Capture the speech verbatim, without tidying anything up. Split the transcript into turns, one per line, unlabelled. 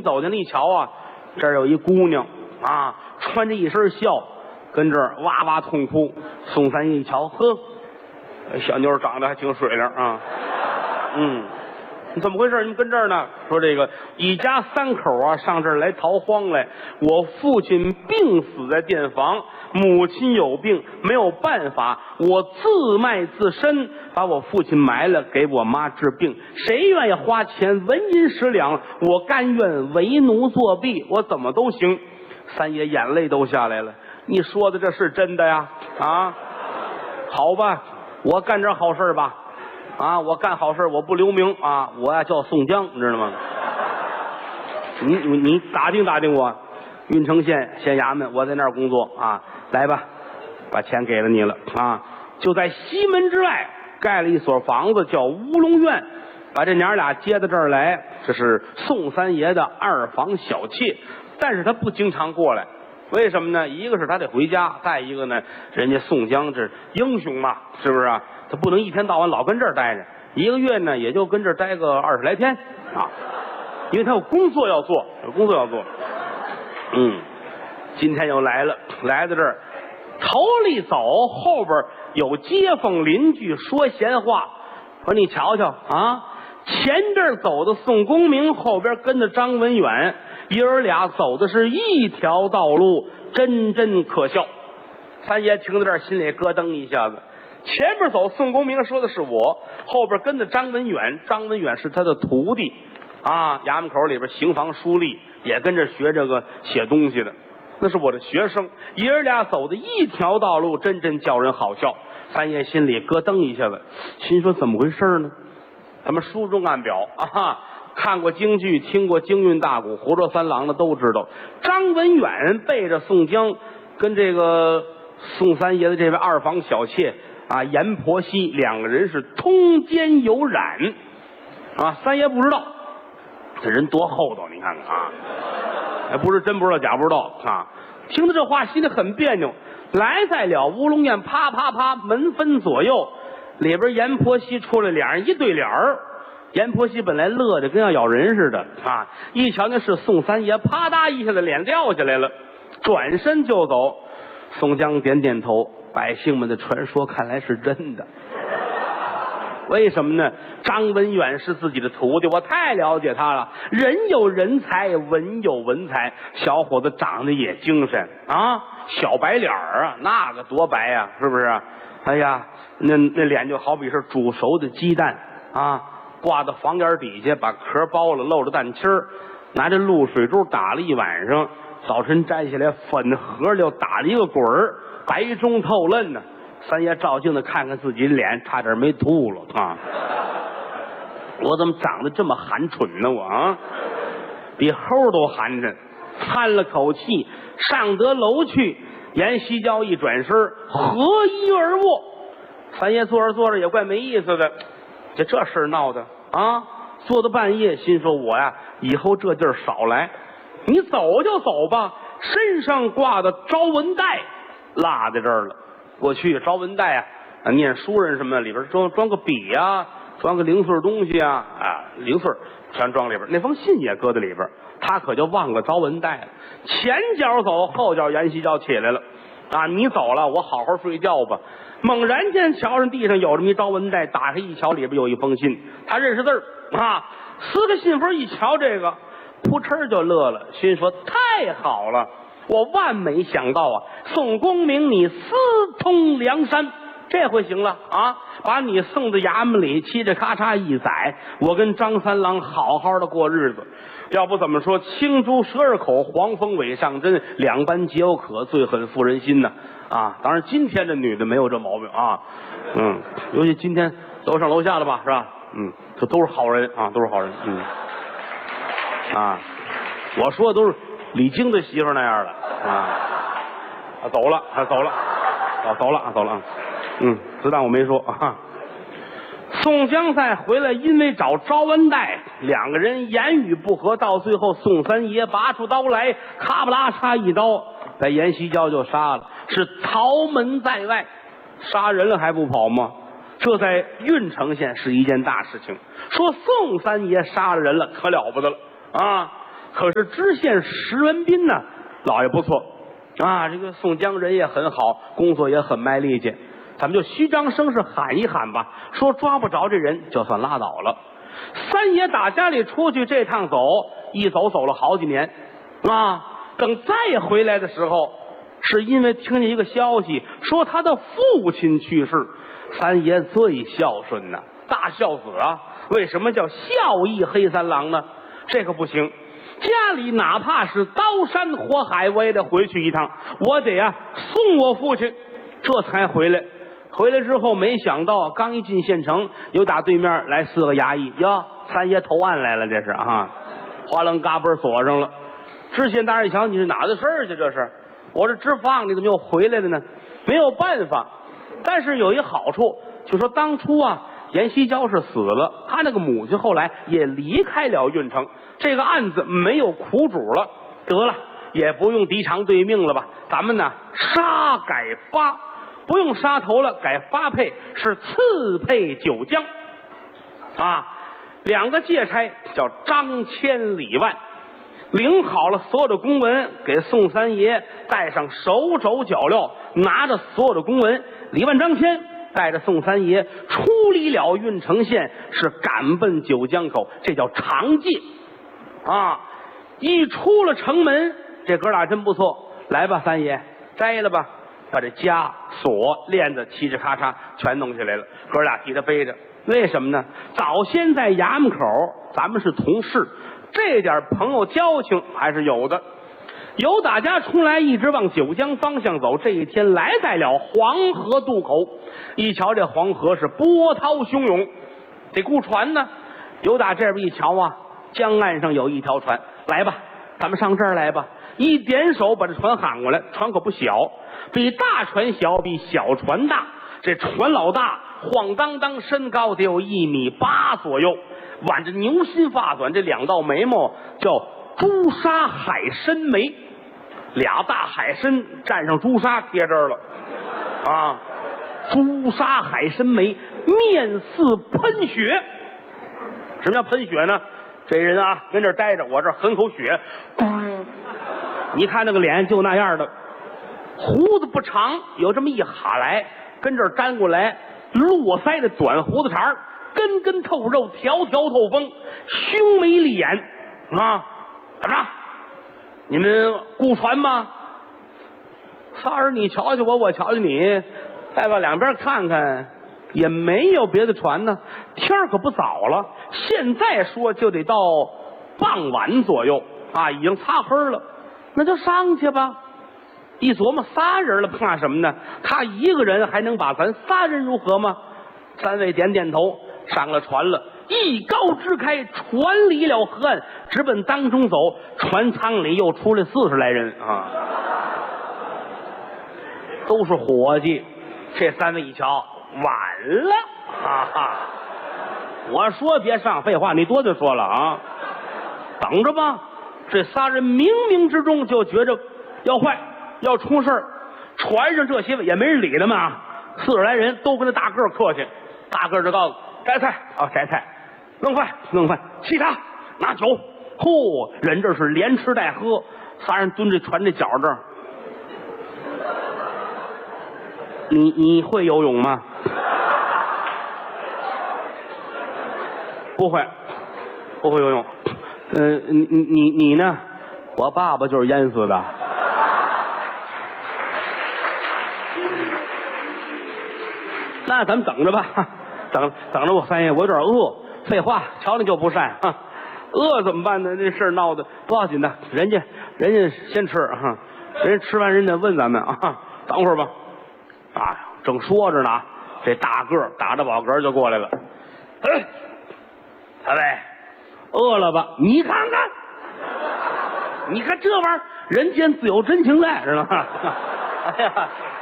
走进来一瞧啊，这儿有一姑娘啊，穿着一身孝，跟这儿哇哇痛哭。宋三爷一瞧，呵，小妞长得还挺水灵啊。嗯，你怎么回事？你们跟这儿呢？说这个一家三口啊，上这儿来逃荒来。我父亲病死在店房，母亲有病，没有办法，我自卖自身，把我父亲埋了，给我妈治病。谁愿意花钱纹银十两，我甘愿为奴作婢，我怎么都行。三爷眼泪都下来了。你说的这是真的呀？啊，好吧，我干点好事吧。啊，我干好事，我不留名啊，我呀叫宋江，你知道吗？你你你打听打听我，郓城县县衙门，我在那儿工作啊。来吧，把钱给了你了啊。就在西门之外盖了一所房子，叫乌龙院，把这娘俩接到这儿来。这是宋三爷的二房小妾，但是他不经常过来，为什么呢？一个是他得回家，再一个呢，人家宋江这英雄嘛，是不是啊？他不能一天到晚老跟这儿待着，一个月呢也就跟这儿待个二十来天啊，因为他有工作要做，有工作要做。嗯，今天又来了，来到这儿，头里走，后边有街坊邻居说闲话。说你瞧瞧啊，前边走的宋公明，后边跟着张文远，爷儿俩走的是一条道路，真真可笑。三爷听到这儿，心里咯噔一下子。前面走宋公明说的是我，后边跟着张文远，张文远是他的徒弟啊，衙门口里边刑房书吏也跟着学这个写东西的，那是我的学生。爷儿俩走的一条道路，真真叫人好笑。三爷心里咯噔一下子，心说怎么回事呢？咱们书中暗表啊，看过京剧听过京韵大鼓胡说三郎的都知道，张文远背着宋江跟这个宋三爷的这位二房小妾啊，阎婆惜两个人是通奸有染啊！三爷不知道，这人多厚道，你看看啊，还不是真不知道假不知道啊！听到这话，心里很别扭。来在了乌龙院，啪啪啪，门分左右，里边阎婆惜出来，俩人一对脸儿。阎婆惜本来乐得跟要咬人似的啊，一瞧那是宋三爷，啪嗒一下子脸掉下来了，转身就走。宋江点点头。百姓们的传说看来是真的，为什么呢？张文远是自己的徒弟，我太了解他了。人有人才，文有文才，小伙子长得也精神啊，小白脸儿啊，那个多白呀、啊，是不是？哎呀，那那脸就好比是煮熟的鸡蛋啊，挂到房檐底下，把壳剥了，露着蛋清儿，拿着露水珠打了一晚上，早晨摘下来，粉盒就打了一个滚儿。白中透嫩呢，三爷照镜子看看自己脸，差点没吐了啊！我怎么长得这么寒碜呢？我啊，比猴都寒碜。叹了口气，上得楼去。阎锡交一转身，合衣而卧。三爷坐着坐着也怪没意思的，这这事闹的啊！坐到半夜，心说我呀，以后这地儿少来。你走就走吧，身上挂的招文带。落在这儿了。过去招文袋啊，啊念书人什么的，里边装装个笔啊，装个零碎东西啊，啊零碎全装里边。那封信也搁在里边，他可就忘了招文袋了。前脚走，后脚阎锡交起来了。啊，你走了，我好好睡觉吧。猛然间瞧上地上有这么一招文袋，打开一瞧，里边有一封信，他认识字儿啊，撕个信封一瞧，这个扑哧就乐了，心说太好了。我万没想到啊，宋公明你私通梁山，这回行了啊！把你送到衙门里，嘁哧咔嚓一宰，我跟张三郎好好的过日子。要不怎么说青猪十二口，黄蜂尾上针，两般皆有可，最狠妇人心呢？啊！当然今天这女的没有这毛病啊，嗯，尤其今天楼上楼下的吧，是吧？嗯，这都是好人啊，都是好人，嗯，啊，我说的都是李菁的媳妇那样的啊，啊走了，啊走了，啊走了，啊走了，嗯，就当我没说啊。宋江再回来，因为找招文带，两个人言语不合，到最后宋三爷拔出刀来，咔不拉嚓一刀，把阎锡交就杀了，是逃门在外，杀人了还不跑吗？这在郓城县是一件大事情。说宋三爷杀了人了，可了不得了啊！ 可是知县石文斌呢，老爷不错啊，这个宋江人也很好，工作也很卖力气，咱们就虚张声势喊一喊吧，说抓不着这人就算拉倒了。三爷打家里出去这趟走，一走走了好几年啊，等再回来的时候，是因为听见一个消息，说他的父亲去世。三爷最孝顺呐，大孝子啊，为什么叫孝义黑三郎呢？这个不行，家里哪怕是刀山火海，我也得回去一趟，我得啊送我父亲，这才回来。回来之后，没想到刚一进县城，有打对面来四个衙役，哟，三爷投案来了，这是啊，哗楞嘎嘣锁上了。知县大人一瞧，你是哪的事儿去？这是我这执放，你怎么又回来了呢？没有办法，但是有一好处，就说当初啊，阎锡交是死了，他那个母亲后来也离开了运城，这个案子没有苦主了，得了，也不用敌长对命了吧？咱们呢，杀改发。不用杀头了，改发配，是赐配九江啊，两个借差叫张千里万，领好了所有的公文，给宋三爷带上手肘脚镣，拿着所有的公文，李万张千带着宋三爷出离了郓城县，是赶奔九江口，这叫长借啊。一出了城门，这哥俩真不错，来吧，三爷摘了吧。把这枷锁链子嘁哧咔嚓全弄下来了，哥俩替他背着。为什么呢？早先在衙门口咱们是同事，这点朋友交情还是有的。由打家出来，一直往九江方向走，这一天来在了黄河渡口，一瞧这黄河是波涛汹涌，得雇船呢。由打这边一瞧啊，江岸上有一条船，来吧，咱们上这儿来吧。一点手把这船喊过来，船可不小，比大船小，比小船大。这船老大，晃荡荡，身高得有一米八左右，挽着牛心发短，这两道眉毛叫朱砂海参眉，俩大海参蘸上朱砂贴这儿了啊！朱砂海参眉，面似喷血。什么叫喷血呢？这人啊，跟这儿待着，我这儿狠口血，你看那个脸就那样的，胡子不长，有这么一哈来，跟这儿粘过来，络腮的短胡子茬，根根透肉，条条透风，凶眉利眼啊！怎么着？你们雇船吗？仨人你瞧瞧我，我瞧瞧你，再往两边看看，也没有别的船呢。天儿可不早了，现在说就得到傍晚左右啊，已经擦黑了。那就上去吧。一琢磨，仨人了，怕什么呢？他一个人还能把咱仨人如何吗？三位点点头，上了船了。一篙支开，船离了河岸，直奔当中走。船舱里又出来四十来人啊，都是伙计。这三位一瞧，晚了哈哈！我说别上废话，你多就说了啊，等着吧。这仨人冥冥之中就觉着要坏，要出事儿。船上这些也没人理他们啊，四十来人都跟那大个儿客气，大个儿就告诉摘菜啊，摘菜，弄饭弄饭，沏茶拿酒，嚯，人这是连吃带喝。仨人蹲这船这脚这儿，你你会游泳吗？不会，不会游泳。嗯、呃，你你你呢？我爸爸就是淹死的。那咱们等着吧，等等着我三爷，我有点饿。废话，瞧你就不善啊！饿怎么办呢？这事儿闹的不要紧的，人家人家先吃哈，人家吃完人家问咱们啊，等会儿吧。啊，正说着呢，这大个儿打着饱嗝就过来了。哎，大卫。饿了吧？你看看，你看这玩意儿，人间自有真情在，知道吗？哎呀，